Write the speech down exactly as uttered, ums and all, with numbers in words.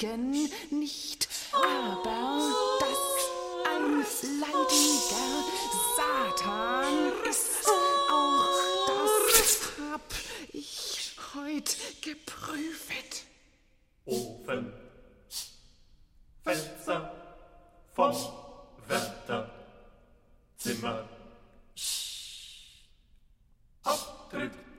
Lügen nicht, aber dass ein leidiger Satan ist. Auch das hab ich heut geprüft. Ofen, Fenster, vom Wärter, Zimmer, Auftritt.